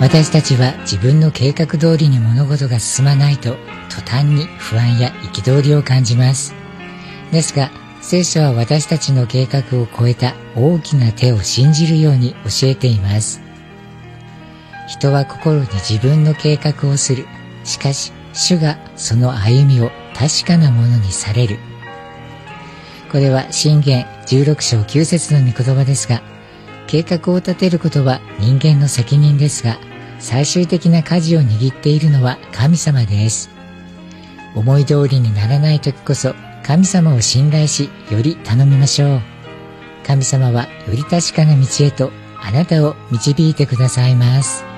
私たちは自分の計画通りに物事が進まないと途端に不安や憤りを感じます。ですが、聖書は私たちの計画を超えた大きな手を信じるように教えています。人は心に自分の計画をする。しかし、主がその歩みを確かなものにされる。これは箴言16章9節の御言葉ですが、計画を立てることは人間の責任ですが、最終的な舵を握っているのは神様です。思い通りにならない時こそ神様を信頼し、より頼みましょう。神様はより確かな道へとあなたを導いてくださいます。